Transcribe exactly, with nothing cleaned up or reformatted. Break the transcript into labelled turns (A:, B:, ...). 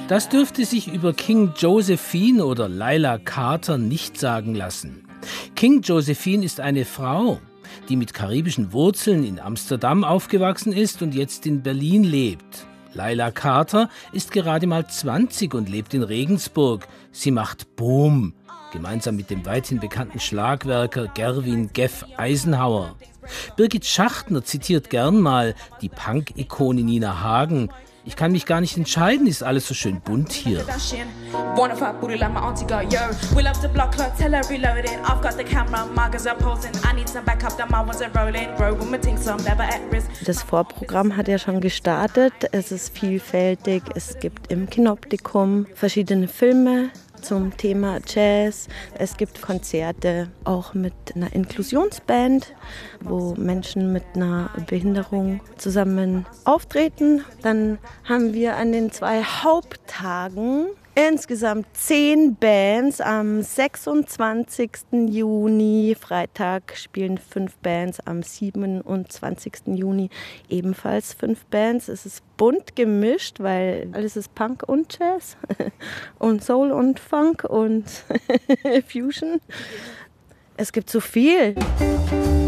A: Das dürfte sich über King Josephine oder Lila Carter nicht sagen lassen. King Josephine ist eine Frau, die mit karibischen Wurzeln in Amsterdam aufgewachsen ist und jetzt in Berlin lebt. Lila Carter ist gerade mal zwanzig und lebt in Regensburg. Sie macht Boom, gemeinsam mit dem weithin bekannten Schlagwerker Gerwin Geff Eisenhower. Birgit Schachtner zitiert gern mal die Punk-Ikone Nina Hagen. Ich kann mich gar nicht entscheiden, ist alles so schön bunt hier.
B: Das Vorprogramm hat ja schon gestartet. Es ist vielfältig. Es gibt im Kinoptikum verschiedene Filme zum Thema Jazz. Es gibt Konzerte auch mit einer Inklusionsband, wo Menschen mit einer Behinderung zusammen auftreten. Dann haben wir an den zwei Haupttagen insgesamt zehn Bands. Am sechsundzwanzigsten Juni, Freitag, spielen fünf Bands. Am siebenundzwanzigsten Juni ebenfalls fünf Bands. Es ist bunt gemischt, weil alles ist Punk und Jazz und Soul und Funk und Fusion. Es gibt so viel.